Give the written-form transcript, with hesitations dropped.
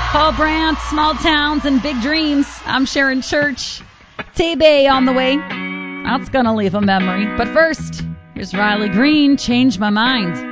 Paul Brandt, Small Towns and Big Dreams. I'm Sharon Church. Tay-Bay on the way. That's going to leave a memory. But first, here's Riley Green, Change My Mind.